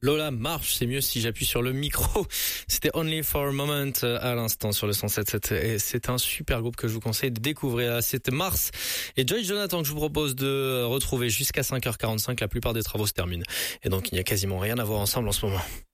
Lola marche, c'est mieux si j'appuie sur le micro. C'était Only for a Moment à l'instant sur le 107.7 et c'est un super groupe que je vous conseille de découvrir. C'était Mars et Joy Jonathan que je vous propose de retrouver jusqu'à 5h45. La plupart des travaux se terminent et donc il n'y a quasiment rien à voir ensemble en ce moment.